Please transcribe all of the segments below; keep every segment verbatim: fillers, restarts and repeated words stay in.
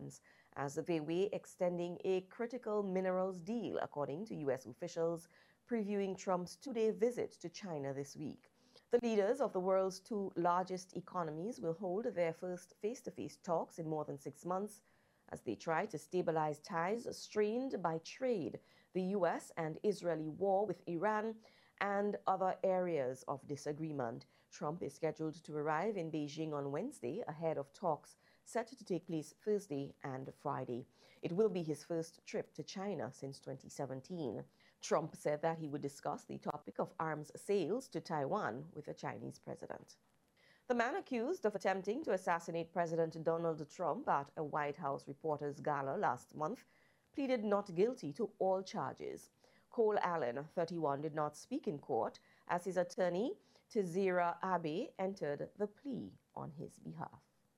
bonds as they weigh extending a critical minerals deal, according to U S officials previewing Trump's two-day visit to China this week. The leaders of the world's two largest economies will hold their first face-to-face talks in more than six months as they try to stabilize ties strained by trade, the U S and Israeli war with Iran, and other areas of disagreement. Trump is scheduled to arrive in Beijing on Wednesday ahead of talks set to take place Thursday and Friday. It will be his first trip to China since twenty seventeen. Trump said that he would discuss the topic of arms sales to Taiwan with the Chinese president. The man accused of attempting to assassinate President Donald Trump at a White House reporters' gala last month pleaded not guilty to all charges. Cole Allen, thirty-one, did not speak in court as his attorney, Tizira Abe, entered the plea on his behalf.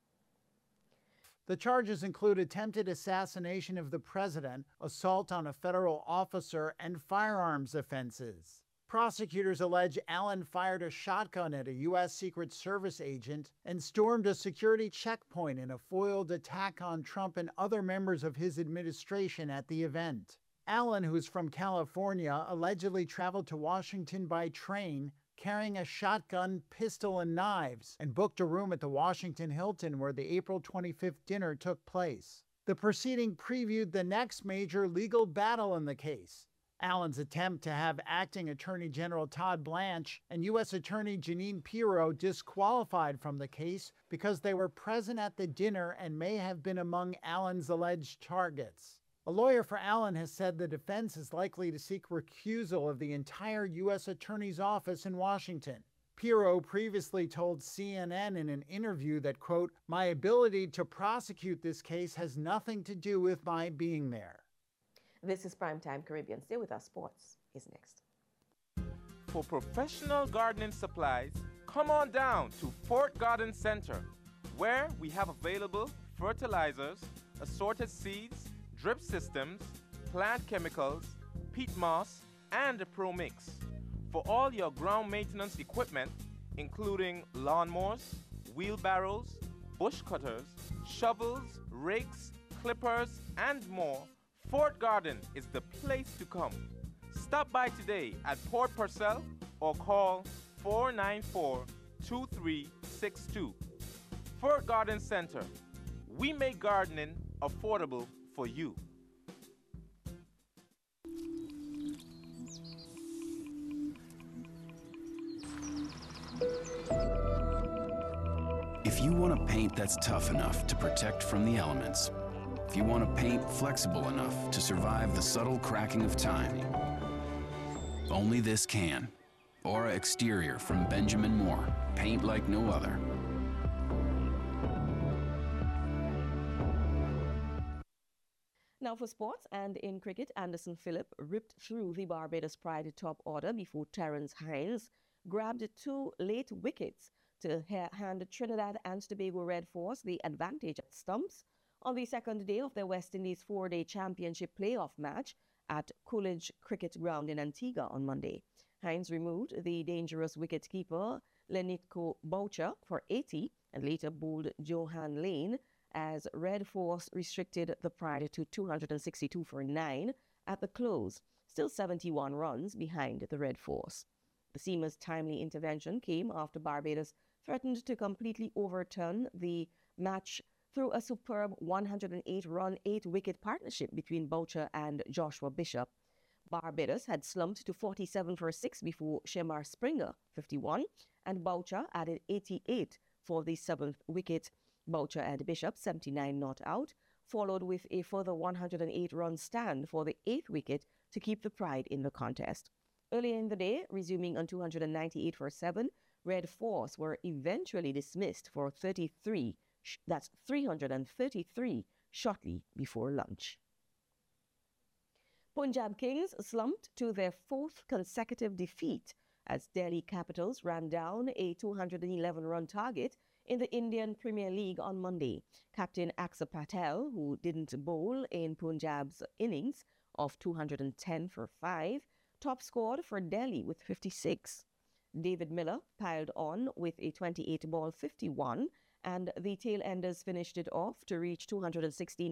The charges include attempted assassination of the president, assault on a federal officer, and firearms offenses. Prosecutors allege Allen fired a shotgun at a U S Secret Service agent and stormed a security checkpoint in a foiled attack on Trump and other members of his administration at the event. Allen, who's from California, allegedly traveled to Washington by train carrying a shotgun, pistol, and knives, and booked a room at the Washington Hilton where the April twenty-fifth dinner took place. The proceeding previewed the next major legal battle in the case. Allen's attempt to have acting Attorney General Todd Blanche and U S Attorney Jeanine Pirro disqualified from the case because they were present at the dinner and may have been among Allen's alleged targets. A lawyer for Allen has said the defense is likely to seek recusal of the entire U S Attorney's office in Washington. Pirro previously told C N N in an interview that, quote, "My ability to prosecute this case has nothing to do with my being there." This is Primetime Caribbean. Stay with us. Sports is next. For professional gardening supplies, come on down to Fort Garden Center, where we have available fertilizers, assorted seeds, drip systems, plant chemicals, peat moss, and a Pro Mix. For all your ground maintenance equipment, including lawnmowers, wheelbarrows, bush cutters, shovels, rakes, clippers, and more, Fort Garden is the place to come. Stop by today at Port Purcell or call four nine four, two three six two. Fort Garden Center. We make gardening affordable for you. If you want a paint that's tough enough to protect from the elements, if you want a paint flexible enough to survive the subtle cracking of time, only this can. Aura Exterior from Benjamin Moore. Paint like no other. Now for sports, and in cricket, Anderson Phillip ripped through the Barbados Pride top order before Terence Hines grabbed two late wickets to hand Trinidad and Tobago Red Force the advantage at stumps on the second day of their West Indies four-day championship playoff match at Coolidge Cricket Ground in Antigua on Monday. Hines removed the dangerous wicketkeeper Lenitko Boucher for eighty and later bowled Johan Lane as Red Force restricted the Pride to two hundred sixty-two for nine at the close, still seventy-one runs behind the Red Force. The seamer's timely intervention came after Barbados threatened to completely overturn the match through a superb one hundred eight run, eight wicket partnership between Boucher and Joshua Bishop. Barbados had slumped to forty-seven for six before Shemar Springer, fifty-one, and Boucher added eighty-eight for the seventh wicket. Boucher and Bishop, seventy-nine not out, followed with a further one hundred eight run stand for the eighth wicket to keep the Pride in the contest. Earlier in the day, resuming on two hundred ninety-eight for seven, Red Force were eventually dismissed for thirty-three, that's three hundred thirty-three, shortly before lunch. Punjab Kings slumped to their fourth consecutive defeat as Delhi Capitals ran down a two hundred eleven run target in the Indian Premier League on Monday. Captain Axar Patel, who didn't bowl in Punjab's innings of two hundred ten for five, top scored for Delhi with fifty-six. David Miller piled on with a twenty-eight ball fifty-one, and the tail-enders finished it off to reach two hundred sixteen